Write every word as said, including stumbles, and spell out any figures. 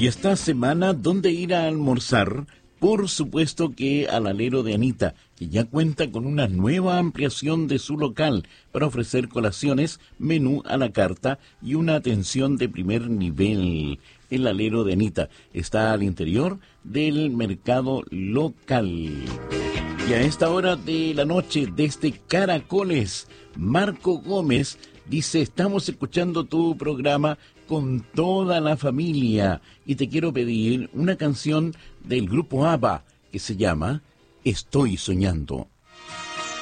Y esta semana, ¿dónde ir a almorzar? Por supuesto que al Alero de Anita, que ya cuenta con una nueva ampliación de su local para ofrecer colaciones, menú a la carta y una atención de primer nivel. El Alero de Anita está al interior del mercado local. Y a esta hora de la noche, desde Caracoles, Marco Gómez dice: estamos escuchando tu programa con toda la familia y te quiero pedir una canción del grupo ABBA que se llama Estoy Soñando.